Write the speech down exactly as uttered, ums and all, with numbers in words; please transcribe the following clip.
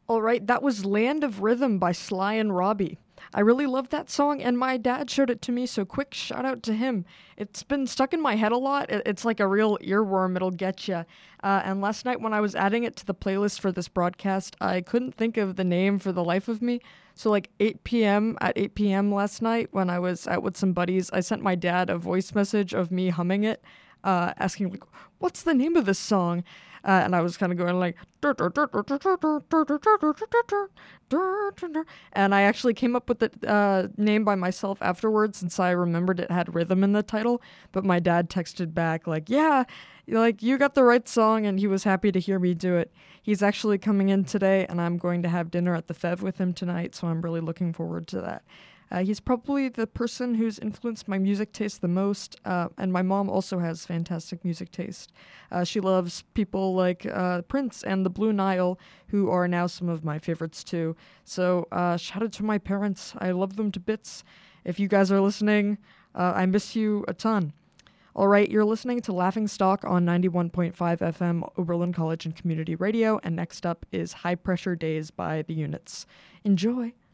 All right, that was Land of Rhythm by Sly and Robbie. I really love that song, and my dad showed it to me, so quick shout out to him. It's been stuck in my head a lot. It- It's like a real earworm, it'll get you. Uh, and last night, when I was adding it to the playlist for this broadcast, I couldn't think of the name for the life of me. So, like eight p m, at eight p m last night, when I was out with some buddies, I sent my dad a voice message of me humming it, uh, asking, like, what's the name of this song? Uh, and I was kind of going like, and I actually came up with the uh, name by myself afterwards since I remembered it had rhythm in the title. But my dad texted back like, yeah, like you got the right song, and he was happy to hear me do it. He's actually coming in today, and I'm going to have dinner at the Fev with him tonight, so I'm really looking forward to that. Uh, he's probably the person who's influenced my music taste the most, uh, and my mom also has fantastic music taste. Uh, she loves people like uh, Prince and the Blue Nile, who are now some of my favorites too. So uh, shout out to my parents. I love them to bits. If you guys are listening, uh, I miss you a ton. All right, you're listening to Laughing Stock on ninety-one point five F M Oberlin College and Community Radio, and next up is High Pressure Days by The Units. Enjoy!